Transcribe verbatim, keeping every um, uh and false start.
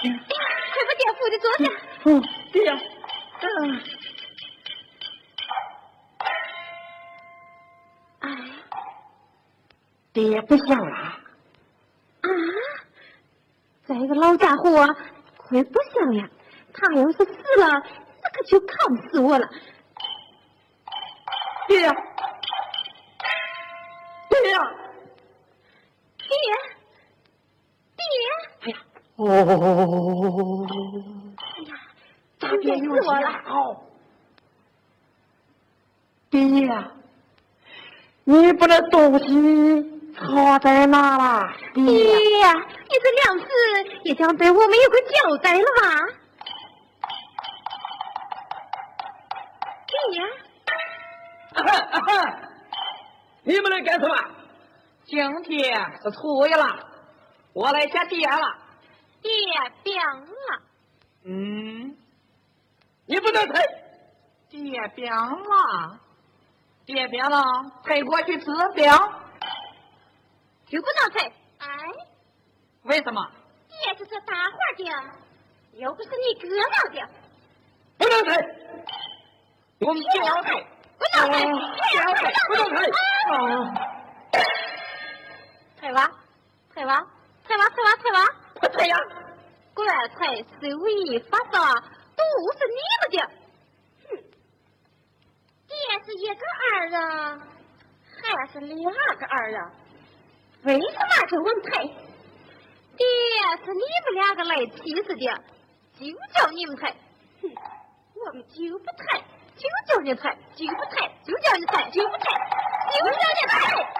快把爹扶着坐下。 嗯，爹呀，嗯。 哎， 爹不想了。 啊，这个老家伙快不像呀！他要是死了，那可就看死我了。 爹呀，爹呀， 爹，爹！ 哎呀，哦， 哎呀， 大爹死我了！ 哦，爹呀，你把那东西藏在哪了？爹呀，你这两次也将对我们有个交代了吧？爹呀！ 啊哈啊哈！你们来干什么？今天是初一了，我来下爹了。 爹病了。 嗯，你不能退。爹病了，爹病了，退过去治病。 就不能退。哎， 为什么？ 爹是这大伙的，又不是你哥老的。 不能退，我们不要退。 不能退， 不要退，不能退。哦， 退吧，退吧，退吧，退吧，退吧， 不退呀！ 棺材收益发发都是你们的。哼，爹是一个儿啊，还是两个儿啊？为什么就能退？爹是你们两个来提示的，就叫你们退。哼，我们就不退，就叫你退，就不退，就叫你退，就不退，就叫你退。